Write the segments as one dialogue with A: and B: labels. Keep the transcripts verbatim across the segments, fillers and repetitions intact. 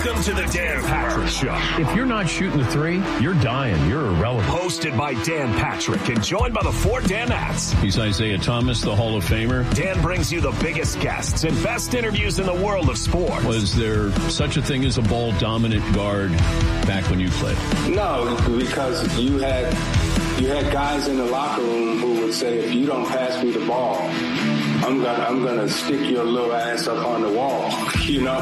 A: Welcome to the Dan Patrick Show.
B: If you're not shooting the three, you're dying. You're irrelevant.
A: Hosted by Dan Patrick and joined by the four Danettes.
B: He's Isaiah Thomas, the Hall of Famer.
A: Dan brings you the biggest guests and best interviews in the world of sports.
B: Was there such a thing as a ball-dominant guard back when you played?
C: No, because you had you had guys in the locker room who would say, if you don't pass me the ball, I'm gonna I'm gonna stick your little ass up on the wall. You know,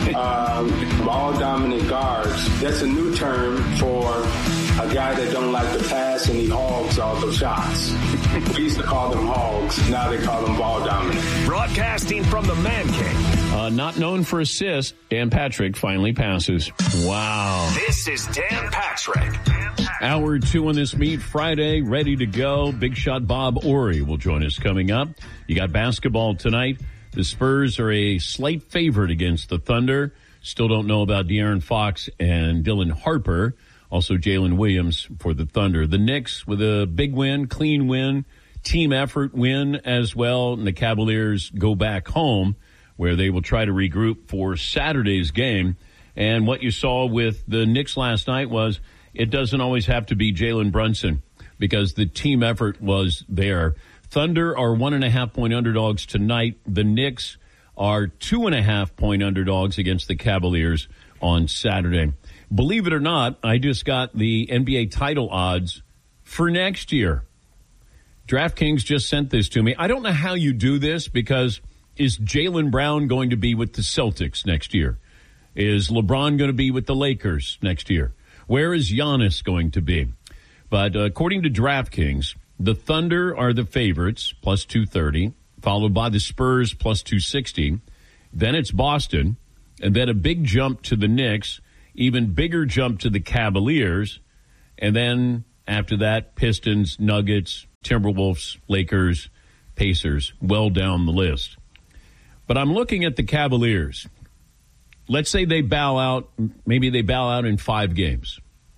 C: um, ball dominant guards. That's a new term for a guy that don't like to pass and he hogs all the shots. We used to call them hogs. Now they call them ball dominant.
A: Broadcasting from the Man Cave.
B: Uh, not known for assists, Dan Patrick finally passes. Wow.
A: This is Dan Patrick.
B: Hour two on this meet Friday, ready to go. Big shot Bob Ori will join us coming up. You got basketball tonight. The Spurs are a slight favorite against the Thunder. Still don't know about De'Aaron Fox and Dylan Harper. Also Jalen Williams for the Thunder. The Knicks with a big win, clean win, team effort win as well. And the Cavaliers go back home where they will try to regroup for Saturday's game. And what you saw with the Knicks last night was it doesn't always have to be Jalen Brunson because the team effort was there. Thunder are one and a half point underdogs tonight. The Knicks are two and a half point underdogs against the Cavaliers on Saturday. Believe it or not, I just got the N B A title odds for next year. DraftKings just sent this to me. I don't know how you do this because is Jaylen Brown going to be with the Celtics next year? Is LeBron going to be with the Lakers next year? Where is Giannis going to be? But uh, according to DraftKings, the Thunder are the favorites, plus two thirty, followed by the Spurs, plus two sixty. Then it's Boston, and then a big jump to the Knicks, even bigger jump to the Cavaliers, and then after that, Pistons, Nuggets, Timberwolves, Lakers, Pacers, well down the list. But I'm looking at the Cavaliers. Let's say they bow out, maybe they bow out in five games.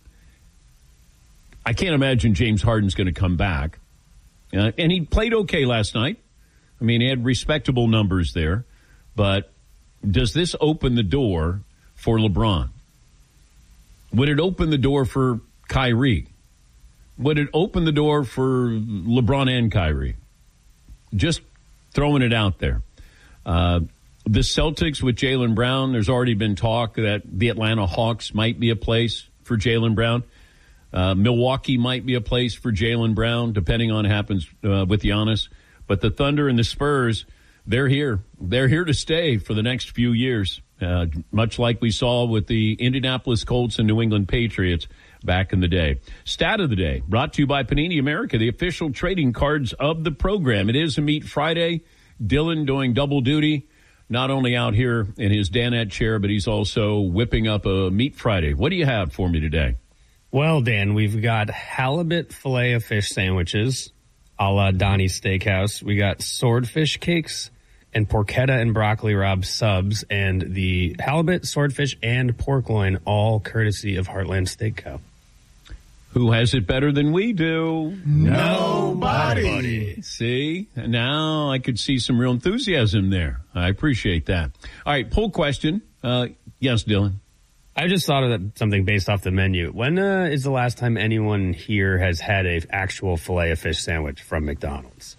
B: I can't imagine James Harden's going to come back. Uh, and he played okay last night. I mean, he had respectable numbers there. But does this open the door for LeBron? Would it open the door for Kyrie? Would it open the door for LeBron and Kyrie? Just throwing it out there. Uh, the Celtics with Jaylen Brown, there's already been talk that the Atlanta Hawks might be a place for Jaylen Brown. Uh, Milwaukee might be a place for Jaylen Brown, depending on what happens uh, with Giannis. But the Thunder and the Spurs, they're here. They're here to stay for the next few years, uh, much like we saw with the Indianapolis Colts and New England Patriots back in the day. Stat of the day, brought to you by Panini America, the official trading cards of the program. It is a Meet Friday. Dylan doing double duty, not only out here in his Danette chair, but he's also whipping up a Meat Friday. What do you have for me today?
D: Well, Dan, we've got halibut filet of fish sandwiches a la Donnie's Steakhouse. We got swordfish cakes and porchetta and broccoli rabe subs, and the halibut, swordfish, and pork loin, all courtesy of Heartland Steak Co.
B: Who has it better than we do?
D: Nobody. Nobody.
B: See? Now I could see some real enthusiasm there. I appreciate that. All right, poll question. Uh, yes, Dylan.
D: I just thought of that, something based off the menu. When uh, is the last time anyone here has had a actual filet of fish sandwich from McDonald's?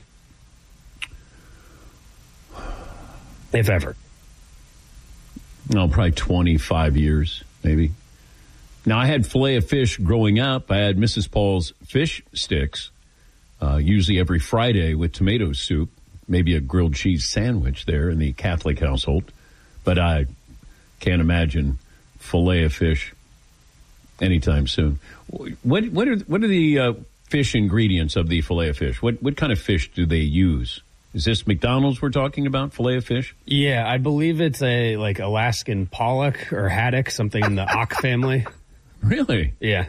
D: If ever.
B: No, probably twenty-five years, maybe. Now, I had filet of fish growing up. I had Missus Paul's fish sticks, uh, usually every Friday with tomato soup, maybe a grilled cheese sandwich there in the Catholic household. But I can't imagine filet of fish anytime soon. What what are what are the uh, fish ingredients of the filet of fish? What what kind of fish do they use? Is this McDonald's we're talking about, filet of fish?
D: Yeah, I believe it's a like Alaskan pollock or haddock, something in the auk family.
B: Really?
D: Yeah.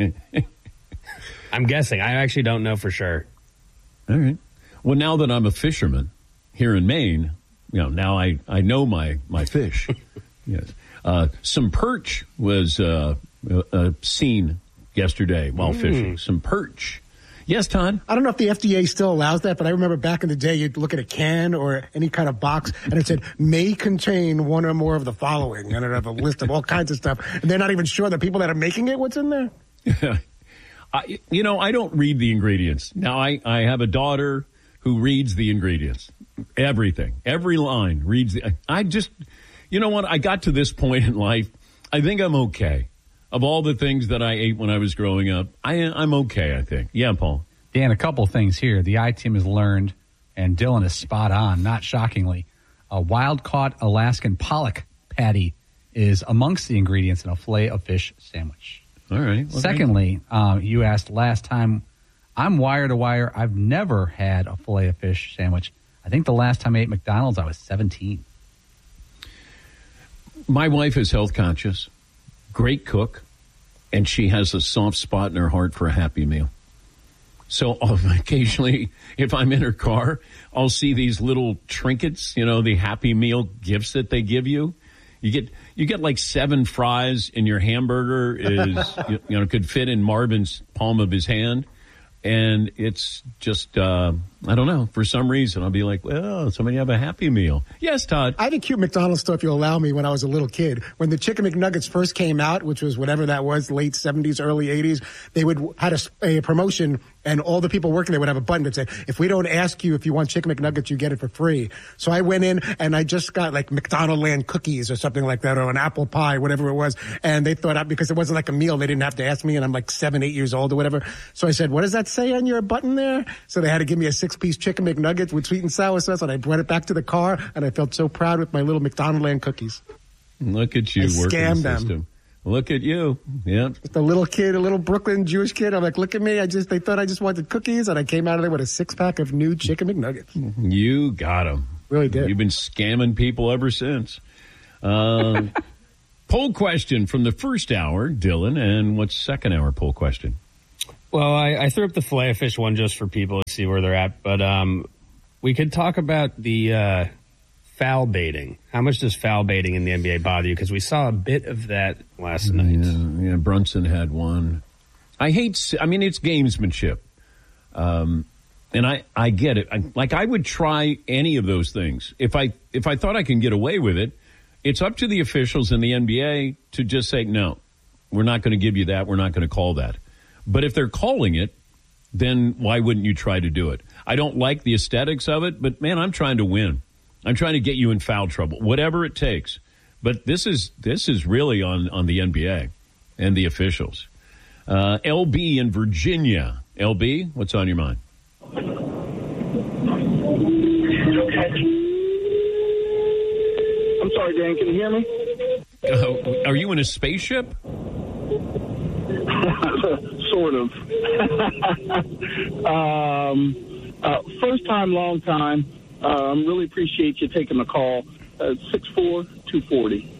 D: I'm guessing. I actually don't know for sure.
B: All right. Well, now that I'm a fisherman here in Maine, you know, now I, I know my, my fish. Yes. Uh, some perch was uh, uh, seen yesterday while mm. fishing. Some perch. Yes, Todd?
E: I don't know if the F D A still allows that, but I remember back in the day, you'd look at a can or any kind of box, and it said, may contain one or more of the following, and it had a list of all kinds of stuff. And they're not even sure, the people that are making it, what's in there?
B: Yeah. I, you know, I don't read the ingredients. Now, I, I have a daughter who reads the ingredients. Everything. Every line reads the... I just... You know what? I got to this point in life, I think I'm okay. Of all the things that I ate when I was growing up, I, I'm okay, I think. Yeah, Paul.
F: Dan, a couple things here. The I-Team has learned, and Dylan is spot on, not shockingly. A wild-caught Alaskan pollock patty is amongst the ingredients in a filet-of-fish sandwich.
B: All right. Well,
F: Secondly, um, you asked last time, I'm wire to wire. I've never had a filet-of-fish sandwich. I think the last time I ate McDonald's, I was seventeen.
B: My wife is health conscious. Great cook, and she has a soft spot in her heart for a Happy Meal. So um, occasionally, if I'm in her car, I'll see these little trinkets, you know, the Happy Meal gifts that they give you. You get you get like seven fries, and your hamburger is, you, you know, could fit in Marvin's palm of his hand. And it's just, uh, I don't know, for some reason, I'll be like, well, somebody have a Happy Meal. Yes, Todd.
E: I had a cute McDonald's store, if you'll allow me, when I was a little kid. When the Chicken McNuggets first came out, which was whatever that was, late seventies, early eighties, they would had a, a promotion, and all the people working there would have a button that said, if we don't ask you if you want Chicken McNuggets, you get it for free. So I went in, and I just got like McDonald Land cookies or something like that, or an apple pie, whatever it was. And they thought, I, because it wasn't like a meal, they didn't have to ask me, and I'm like seven, eight years old or whatever. So I said, what does that say on your button there? So they had to give me a six-piece Chicken McNuggets with sweet and sour sauce, and I brought it back to the car, and I felt so proud with my little McDonald Land cookies.
B: Look at you
E: I
B: working
E: scammed
B: the
E: them.
B: system. Look at you. Yeah.
E: Just a little kid, a little Brooklyn Jewish kid. I'm like, look at me. I just, they thought I just wanted cookies, and I came out of there with a six-pack of new Chicken McNuggets.
B: You got them.
E: Really did.
B: You've been scamming people ever since. Uh, poll question from the first hour, Dylan, and what's second hour poll question?
D: Well, I, I threw up the filet of fish one just for people to see where they're at, but um, we could talk about the uh, foul baiting. How much does foul baiting in the N B A bother you? Because we saw a bit of that last night.
B: Yeah, yeah, Brunson had one. I hate, I mean, it's gamesmanship. Um, and I, I get it. I, like, I would try any of those things. If I, if I thought I can get away with it, it's up to the officials in the N B A to just say, no, we're not going to give you that. We're not going to call that. But if they're calling it, then why wouldn't you try to do it? I don't like the aesthetics of it, but, man, I'm trying to win. I'm trying to get you in foul trouble, whatever it takes. But this is this is really on, on the N B A and the officials. Uh, L B in Virginia. L B, what's on your mind?
G: I'm sorry, Dan, can you hear me?
B: Uh, are you in a spaceship?
G: Sort of. um, uh, first time, long time. Um, really appreciate you taking the call. Uh, six four, two forty.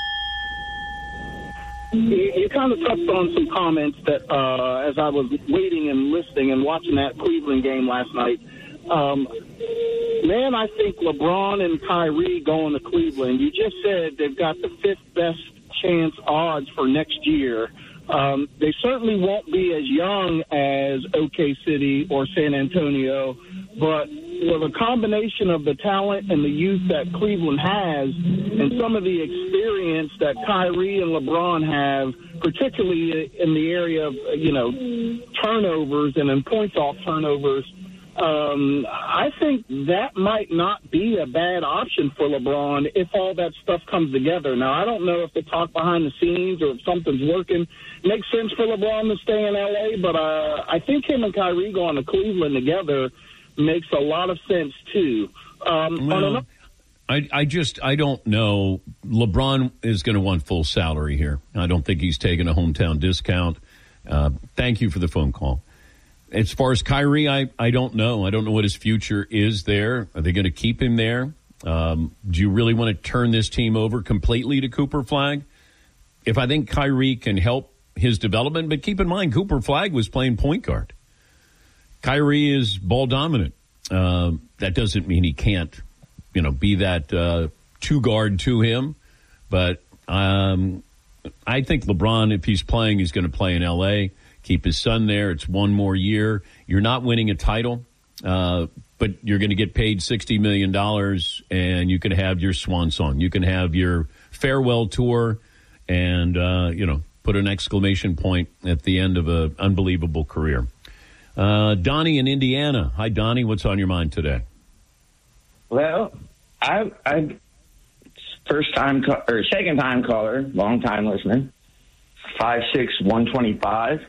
G: You, you kind of touched on some comments that uh, as I was waiting and listening and watching that Cleveland game last night. Um, man, I think LeBron and Kyrie going to Cleveland, you just said they've got the fifth best chance odds for next year. Um, they certainly won't be as young as O K City or San Antonio, but with a combination of the talent and the youth that Cleveland has and some of the experience that Kyrie and LeBron have, particularly in the area of, you know, turnovers and in points off turnovers, Um, I think that might not be a bad option for LeBron if all that stuff comes together. Now, I don't know if they talk behind the scenes or if something's working. Makes sense for LeBron to stay in L A, but uh, I think him and Kyrie going to Cleveland together makes a lot of sense, too. Um,
B: well,
G: another-
B: I, I just, I don't know. LeBron is going to want full salary here. I don't think he's taking a hometown discount. Uh, thank you for the phone call. As far as Kyrie, I, I don't know. I don't know what his future is there. Are they going to keep him there? Um, do you really want to turn this team over completely to Cooper Flagg? If I think Kyrie can help his development, but keep in mind, Cooper Flagg was playing point guard. Kyrie is ball dominant. Uh, that doesn't mean he can't, you know, be that uh, two guard to him. But um, I think LeBron, if he's playing, he's going to play in L A. keep his son there. It's one more year. You're not winning a title, uh, but you're going to get paid sixty million dollars, and you can have your swan song. You can have your farewell tour and, uh, you know, put an exclamation point at the end of an unbelievable career. Uh, Donnie in Indiana. Hi, Donnie. What's on your mind today?
H: Well, I, I first time ca- or second time caller, long time listener, five six one twenty five.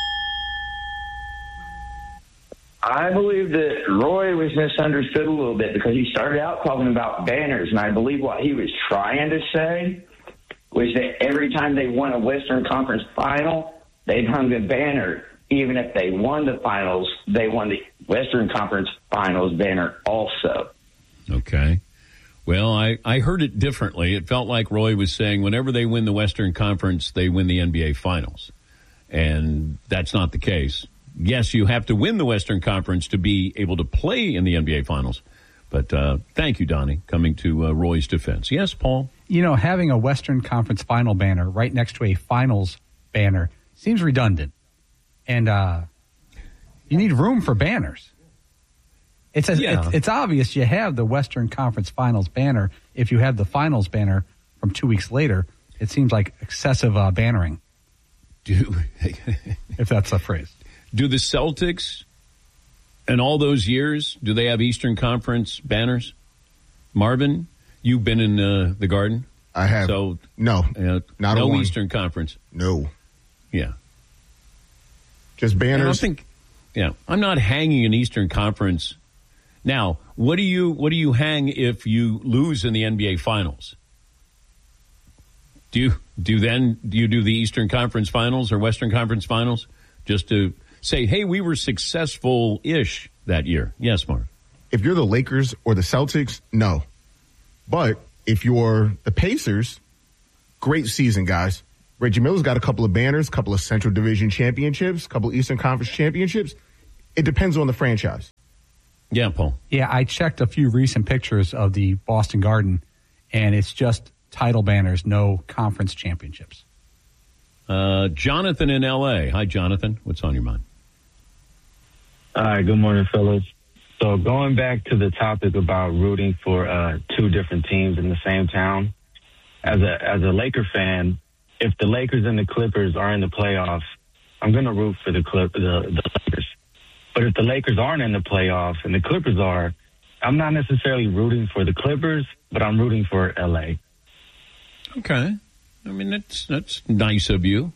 H: I believe that Roy was misunderstood a little bit because he started out talking about banners, and I believe what he was trying to say was that every time they won a Western Conference final, they'd hung a banner. Even if they won the finals, they won the Western Conference Finals banner also.
B: Okay. Well, I, I heard it differently. It felt like Roy was saying whenever they win the Western Conference, they win the N B A Finals. And that's not the case. Yes, you have to win the Western Conference to be able to play in the N B A Finals. But uh, thank you, Donnie, coming to uh, Roy's defense. Yes, Paul?
F: You know, having a Western Conference final banner right next to a finals banner seems redundant. And uh, you need room for banners. It's, a,
B: Yeah.
F: it's it's obvious you have the Western Conference Finals banner. If you have the finals banner from two weeks later, it seems like excessive uh, bannering,
B: Do,
F: if that's a phrase.
B: do the Celtics in all those years, do they have Eastern Conference banners? Marvin, you've been in uh, the Garden?
I: I have.
B: So
I: no,
B: uh,
I: not
B: no
I: a one.
B: Eastern Conference.
I: No.
B: Yeah.
I: Just
B: I don't
I: banners.
B: think, yeah, I'm not hanging an Eastern Conference. Now, what do you what do you hang if you lose in the N B A Finals? Do you do then do you do the Eastern Conference Finals or Western Conference Finals just to say, hey, we were successful-ish that year? Yes, Mark.
I: If you're the Lakers or the Celtics, no. But if you're the Pacers, great season, guys. Reggie Miller's got a couple of banners, a couple of Central Division championships, a couple of Eastern Conference championships. It depends on the franchise.
B: Yeah, Paul.
F: Yeah, I checked a few recent pictures of the Boston Garden, and it's just title banners, no conference championships.
B: Uh, Jonathan in L A. Hi, Jonathan. What's on your mind?
J: Hi, good morning, fellas. So going back to the topic about rooting for uh, two different teams in the same town, as a as a Laker fan, if the Lakers and the Clippers are in the playoffs, I'm going to root for the, Clip, the the Lakers. But if the Lakers aren't in the playoffs and the Clippers are, I'm not necessarily rooting for the Clippers, but I'm rooting for L A.
B: Okay. I mean, that's that's nice of you.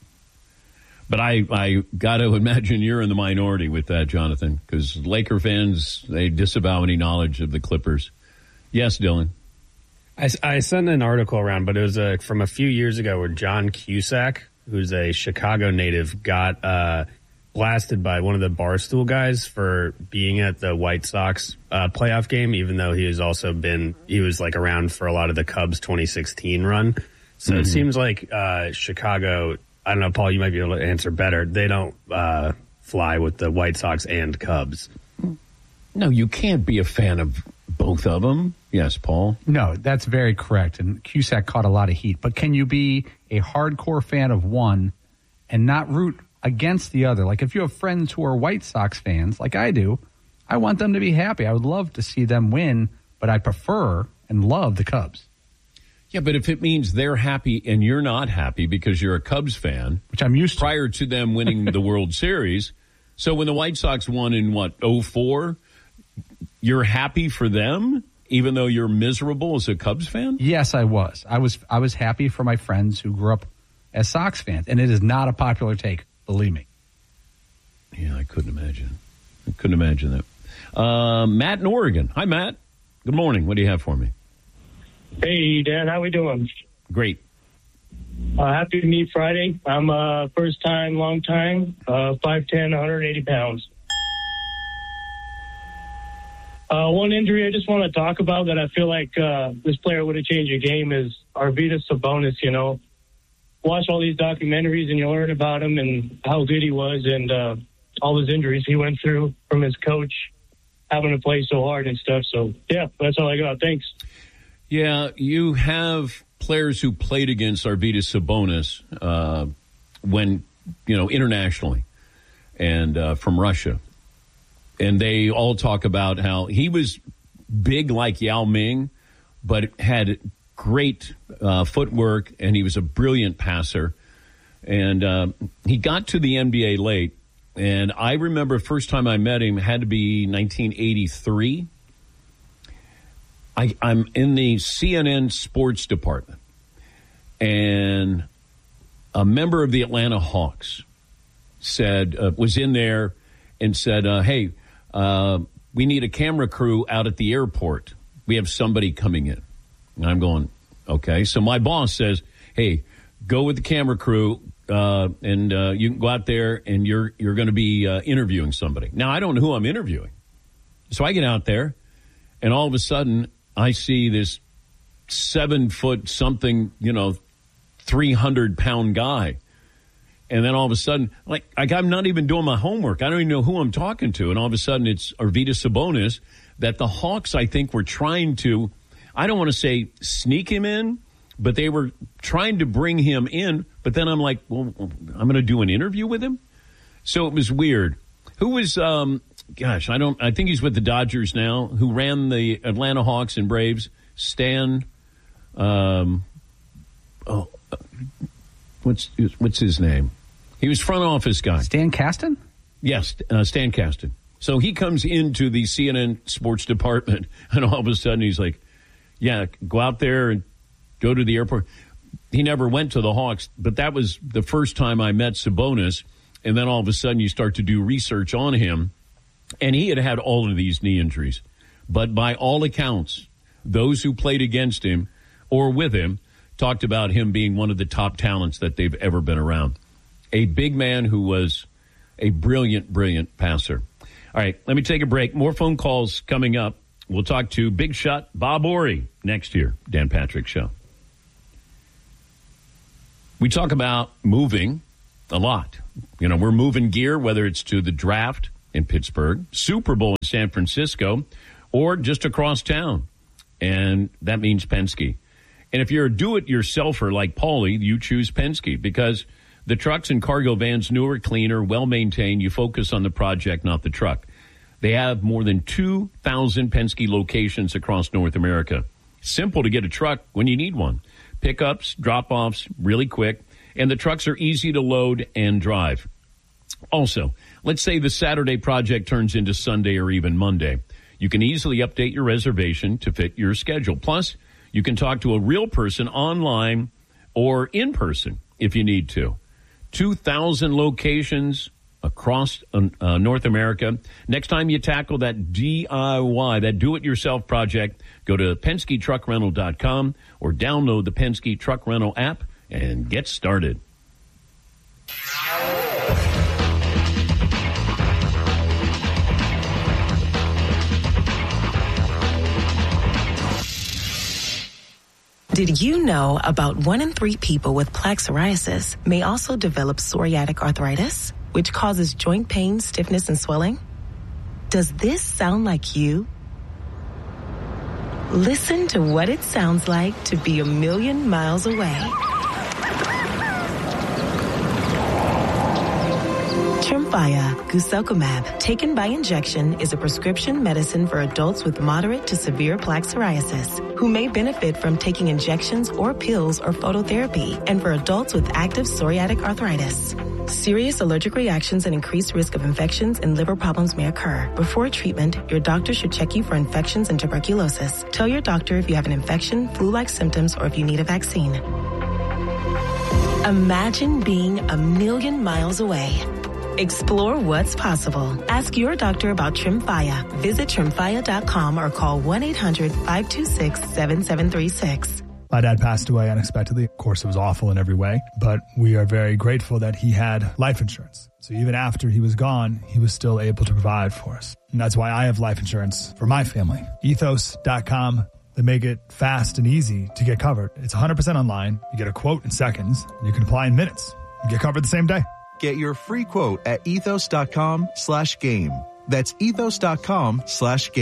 B: But I, I got to imagine you're in the minority with that, Jonathan, because Laker fans, they disavow any knowledge of the Clippers. Yes, Dylan.
D: I, I sent an article around, but it was uh, from a few years ago where John Cusack, who's a Chicago native, got uh, blasted by one of the Barstool guys for being at the White Sox uh, playoff game, even though he has also been, he was like around for a lot of the Cubs twenty sixteen run. So mm-hmm. It seems like uh, Chicago, I don't know, Paul, you might be able to answer better. They don't uh, fly with the White Sox and Cubs.
B: No, you can't be a fan of both of them. Yes, Paul.
F: No, that's very correct. And Cusack caught a lot of heat. But can you be a hardcore fan of one and not root against the other? Like if you have friends who are White Sox fans, like I do, I want them to be happy. I would love to see them win, but I prefer and love the Cubs.
B: Yeah, but if it means they're happy and you're not happy because you're a Cubs fan,
F: which I'm used to,
B: prior to them winning the World Series. So when the White Sox won in what, oh four, you're happy for them, even though you're miserable as a Cubs fan?
F: Yes, I was. I was I was happy for my friends who grew up as Sox fans, and it is not a popular take, believe me.
B: Yeah, I couldn't imagine. I couldn't imagine that. Uh, Matt in Oregon. Hi, Matt. Good morning. What do you have for me?
K: Hey, Dan. How we doing?
B: Great.
K: Uh, happy to meet Friday. I'm uh, first time, long time, uh, five ten, one hundred eighty pounds. Uh, one injury I just want to talk about that I feel like uh, this player would have changed the game is Arvydas Sabonis. You know, watch all these documentaries and you learn about him and how good he was and uh, all his injuries he went through from his coach having to play so hard and stuff. So, yeah, that's all I got. Thanks.
B: Yeah, you have players who played against Arvydas Sabonis uh, when you know, internationally and uh, from Russia. And they all talk about how he was big like Yao Ming, but had great uh, footwork, and he was a brilliant passer. And uh, he got to the N B A late. And I remember first time I met him had to be nineteen eighty-three. I, I'm in the C N N sports department. And a member of the Atlanta Hawks said, uh, was in there and said, uh, hey, uh, we need a camera crew out at the airport. We have somebody coming in. And I'm going, okay. So my boss says, hey, go with the camera crew, uh, and uh, you can go out there and you're you're going to be uh, interviewing somebody. Now, I don't know who I'm interviewing. So I get out there, and all of a sudden, I see this seven-foot something, you know, three hundred pound guy. And then all of a sudden, like, like I'm not even doing my homework. I don't even know who I'm talking to. And all of a sudden, it's Arvydas Sabonis that the Hawks, I think, were trying to, I don't want to say sneak him in, but they were trying to bring him in. But then I'm like, well, I'm going to do an interview with him? So it was weird. Who was, um, gosh, I don't, I think he's with the Dodgers now, who ran the Atlanta Hawks and Braves? Stan, um, oh, what's, what's his name? He was front office guy.
F: Stan Kasten?
B: Yes, uh, Stan Kasten. So he comes into the C N N sports department, and all of a sudden he's like, yeah, go out there and go to the airport. He never went to the Hawks, but that was the first time I met Sabonis. And then all of a sudden you start to do research on him, and he had had all of these knee injuries. But by all accounts, those who played against him or with him talked about him being one of the top talents that they've ever been around. A big man who was a brilliant, brilliant passer. All right, let me take a break. More phone calls coming up. We'll talk to Big Shot Bob Horry next year. Dan Patrick Show. We talk about moving a lot. You know, we're moving gear, whether it's to the draft in Pittsburgh, Super Bowl in San Francisco, or just across town. And that means Penske. And if you're a do-it-yourselfer like Paulie, you choose Penske because the trucks and cargo vans, newer, cleaner, well-maintained. You focus on the project, not the truck. They have more than two thousand Penske locations across North America. Simple to get a truck when you need one. Pickups, drop-offs, really quick. And the trucks are easy to load and drive. Also, let's say the Saturday project turns into Sunday or even Monday. You can easily update your reservation to fit your schedule. Plus, you can talk to a real person online or in person if you need to. two thousand locations across uh, North America. Next time you tackle that D I Y, that do-it-yourself project, go to Penske Truck Rental dot com or download the Penske Truck Rental app and get started.
L: Did you know about one in three people with plaque psoriasis may also develop psoriatic arthritis, which causes joint pain, stiffness, and swelling? Does this sound like you? Listen to what it sounds like to be a million miles away. Tremfya guselkumab, taken by injection, is a prescription medicine for adults with moderate to severe plaque psoriasis who may benefit from taking injections or pills or phototherapy, and for adults with active psoriatic arthritis. Serious allergic reactions and increased risk of infections and liver problems may occur. Before treatment, your doctor should check you for infections and tuberculosis. Tell your doctor if you have an infection, flu-like symptoms, or if you need a vaccine. Imagine being a million miles away. Explore what's possible. Ask your doctor about Tremfya. Visit Tremfya dot com or call one eight hundred five two six seven seven three six.
M: My dad passed away unexpectedly. Of course, it was awful in every way, but we are very grateful that he had life insurance. So even after he was gone, he was still able to provide for us. And that's why I have life insurance for my family. Ethos dot com. They make it fast and easy to get covered. It's one hundred percent online. You get a quote in seconds, and you can apply in minutes. You get covered the same day.
N: Get your free quote at ethos dot com slash game. That's ethos dot com slash game.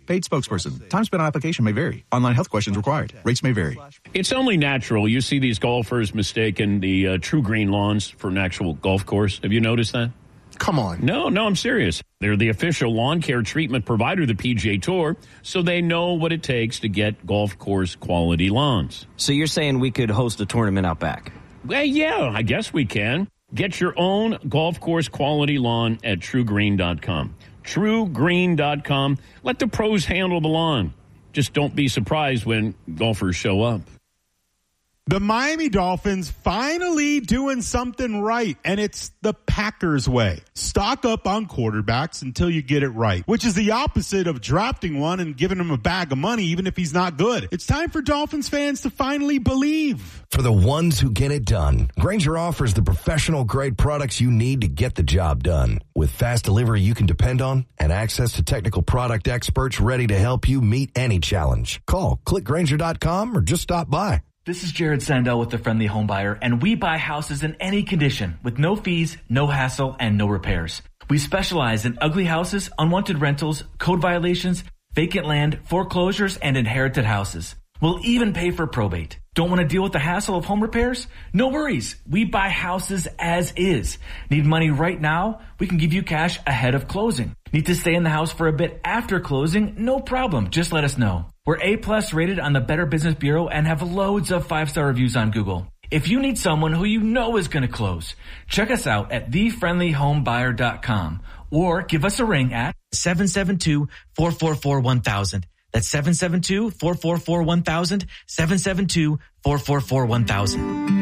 N: Paid spokesperson. Time spent on application may vary. Online health questions required. Rates may vary.
B: It's only natural. You see these golfers mistaking the uh, True Green lawns for an actual golf course. Have you noticed that?
I: Come on.
B: No, no, I'm serious. They're the official lawn care treatment provider of the P G A Tour, so they know what it takes to get golf course quality lawns.
O: So you're saying we could host a tournament out back?
B: Well, yeah, I guess we can. Get your own golf course quality lawn at true green dot com. true green dot com. Let the pros handle the lawn. Just don't be surprised when golfers show up.
P: The Miami Dolphins finally doing something right, and it's the Packers way. Stock up on quarterbacks until you get it right, which is the opposite of drafting one and giving him a bag of money even if he's not good. It's time for Dolphins fans to finally believe.
Q: For the ones who get it done, Grainger offers the professional-grade products you need to get the job done. With fast delivery you can depend on and access to technical product experts ready to help you meet any challenge. Call, click Grainger dot com, or just stop by.
R: This is Jared Sandell with the Friendly Home Buyer, and we buy houses in any condition with no fees, no hassle, and no repairs. We specialize in ugly houses, unwanted rentals, code violations, vacant land, foreclosures, and inherited houses. We'll even pay for probate. Don't want to deal with the hassle of home repairs? No worries. We buy houses as is. Need money right now? We can give you cash ahead of closing. Need to stay in the house for a bit after closing? No problem. Just let us know. We're A-plus rated on the Better Business Bureau and have loads of five-star reviews on Google. If you need someone who you know is going to close, check us out at the friendly home buyer dot com or give us a ring at
S: seven seven two, four four four, one thousand. That's seven seven two, four four four, one thousand, seven seven two, four four four, one thousand.